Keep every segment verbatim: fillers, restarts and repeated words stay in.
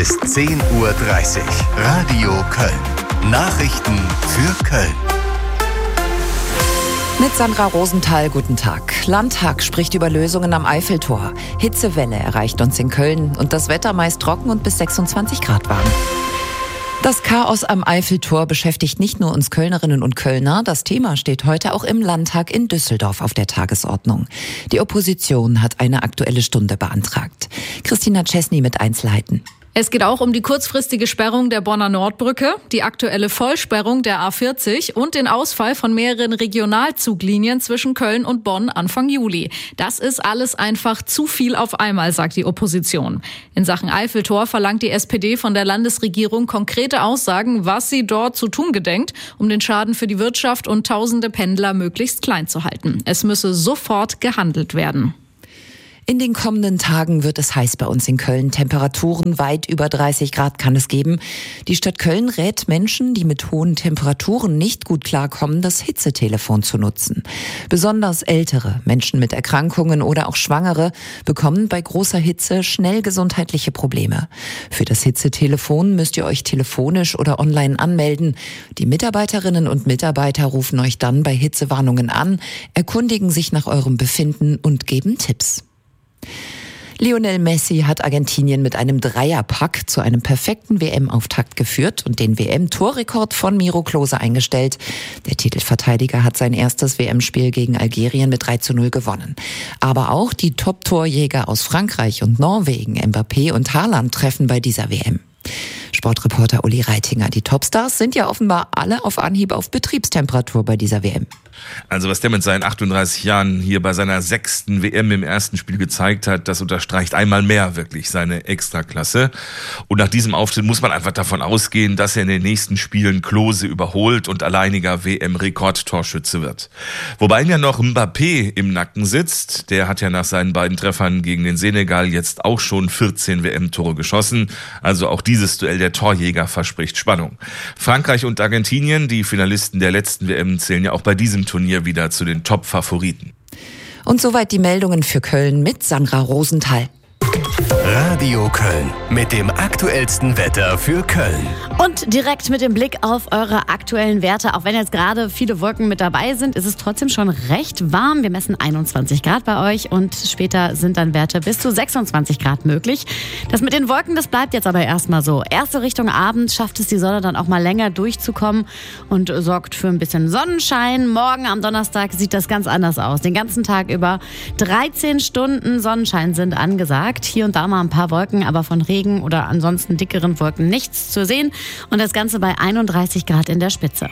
Ist zehn Uhr dreißig. Radio Köln. Nachrichten für Köln. Mit Sandra Rosenthal, guten Tag. Landtag spricht über Lösungen am Eiffeltor. Hitzewelle erreicht uns in Köln und das Wetter meist trocken und bis sechsundzwanzig Grad warm. Das Chaos am Eiffeltor beschäftigt nicht nur uns Kölnerinnen und Kölner. Das Thema steht heute auch im Landtag in Düsseldorf auf der Tagesordnung. Die Opposition hat eine Aktuelle Stunde beantragt. Christina Czesny mit Einzelheiten. Es geht auch um die kurzfristige Sperrung der Bonner Nordbrücke, die aktuelle Vollsperrung der A vierzig und den Ausfall von mehreren Regionalzuglinien zwischen Köln und Bonn Anfang Juli. Das ist alles einfach zu viel auf einmal, sagt die Opposition. In Sachen Eiffeltor verlangt die S P D von der Landesregierung konkrete Aussagen, was sie dort zu tun gedenkt, um den Schaden für die Wirtschaft und tausende Pendler möglichst klein zu halten. Es müsse sofort gehandelt werden. In den kommenden Tagen wird es heiß bei uns in Köln. Temperaturen weit über dreißig Grad kann es geben. Die Stadt Köln rät Menschen, die mit hohen Temperaturen nicht gut klarkommen, das Hitzetelefon zu nutzen. Besonders ältere, Menschen mit Erkrankungen oder auch Schwangere bekommen bei großer Hitze schnell gesundheitliche Probleme. Für das Hitzetelefon müsst ihr euch telefonisch oder online anmelden. Die Mitarbeiterinnen und Mitarbeiter rufen euch dann bei Hitzewarnungen an, erkundigen sich nach eurem Befinden und geben Tipps. Lionel Messi hat Argentinien mit einem Dreierpack zu einem perfekten W M-Auftakt geführt und den W M-Torrekord von Miro Klose eingestellt. Der Titelverteidiger hat sein erstes W M-Spiel gegen Algerien mit drei zu null gewonnen. Aber auch die Top-Torjäger aus Frankreich und Norwegen, Mbappé und Haaland, treffen bei dieser W M. Sportreporter Uli Reitinger. Die Topstars sind ja offenbar alle auf Anhieb auf Betriebstemperatur bei dieser W M. Also was der mit seinen achtunddreißig Jahren hier bei seiner sechsten W M im ersten Spiel gezeigt hat, das unterstreicht einmal mehr wirklich seine Extraklasse. Und nach diesem Auftritt muss man einfach davon ausgehen, dass er in den nächsten Spielen Klose überholt und alleiniger W M-Rekordtorschütze wird. Wobei ihm ja noch Mbappé im Nacken sitzt. Der hat ja nach seinen beiden Treffern gegen den Senegal jetzt auch schon vierzehn W M-Tore geschossen. Also auch dieses Duell der Torjäger verspricht Spannung. Frankreich und Argentinien, die Finalisten der letzten W M, zählen ja auch bei diesem Turnier wieder zu den Top-Favoriten. Und soweit die Meldungen für Köln mit Sandra Rosenthal. Radio Köln mit dem aktuellsten Wetter für Köln. Und direkt mit dem Blick auf eure aktuellen Werte. Auch wenn jetzt gerade viele Wolken mit dabei sind, ist es trotzdem schon recht warm. Wir messen einundzwanzig Grad bei euch und später sind dann Werte bis zu sechsundzwanzig Grad möglich. Das mit den Wolken, das bleibt jetzt aber erstmal so. Erste Richtung Abend schafft es die Sonne dann auch mal länger durchzukommen und sorgt für ein bisschen Sonnenschein. Morgen am Donnerstag sieht das ganz anders aus. Den ganzen Tag über dreizehn Stunden Sonnenschein sind angesagt. Hier und da mal ein paar Wolken, aber von Regen oder ansonsten dickeren Wolken nichts zu sehen. Und das Ganze bei einunddreißig Grad in der Spitze.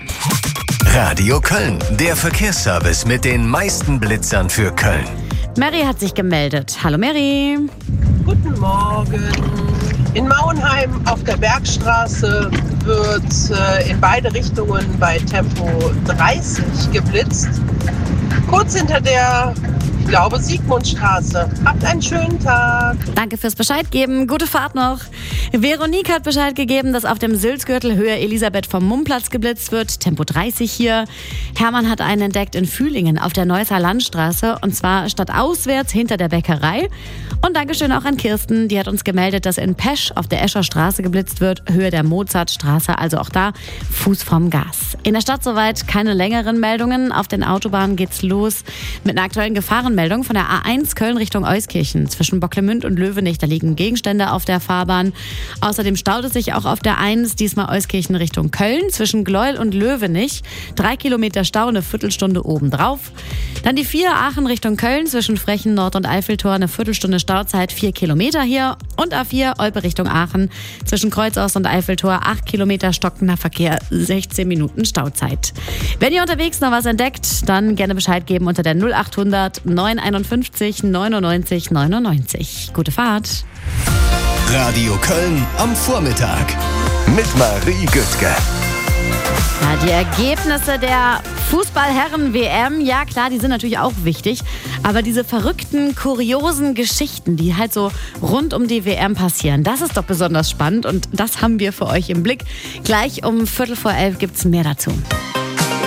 Radio Köln, der Verkehrsservice mit den meisten Blitzern für Köln. Mary hat sich gemeldet. Hallo Mary. Guten Morgen. In Mauenheim auf der Bergstraße wird äh, in beide Richtungen bei Tempo dreißig geblitzt. Kurz hinter der, ich glaube, Siegmundstraße. Habt einen schönen Tag. Danke fürs Bescheid geben. Gute Fahrt noch. Veronique hat Bescheid gegeben, dass auf dem Sülzgürtel Höhe Elisabeth vom Mummplatz geblitzt wird. Tempo dreißig hier. Hermann hat einen entdeckt in Fühlingen auf der Neusser Landstraße. Und zwar stadtauswärts hinter der Bäckerei. Und Dankeschön auch an Kirsten. Die hat uns gemeldet, dass in Pesch auf der Escher Straße geblitzt wird. Höhe der Mozartstraße. Also auch da Fuß vom Gas. In der Stadt soweit keine längeren Meldungen. Auf den Autobahnen geht's los mit einer aktuellen Gefahrenmeldung von der A eins Köln Richtung Euskirchen. Zwischen Bocklemünd und Löwenich, da liegen Gegenstände auf der Fahrbahn. Außerdem staut es sich auch auf der eins, diesmal Euskirchen Richtung Köln. Zwischen Gleuel und Löwenich. Drei Kilometer Stau, eine Viertelstunde obendrauf. Dann die vier Aachen Richtung Köln. Zwischen Frechen, Nord- und Eiffeltor eine Viertelstunde Stauzeit, vier Kilometer hier. Und A vier Olpe Richtung Aachen. Zwischen Kreuzaus und Eiffeltor acht Kilometer stockender Verkehr, sechzehn Minuten Stauzeit. Wenn ihr unterwegs noch was entdeckt, dann gerne Bescheid geben unter der null achthundert neunhunderteinundfünfzig neunundneunzig neunundneunzig. Gute Fahrt. Radio Köln am Vormittag mit Marie Güttke. Ja, die Ergebnisse der Fußball-Herren-W M, ja klar, die sind natürlich auch wichtig. Aber diese verrückten, kuriosen Geschichten, die halt so rund um die W M passieren, das ist doch besonders spannend. Und das haben wir für euch im Blick. Gleich um Viertel vor elf gibt's mehr dazu.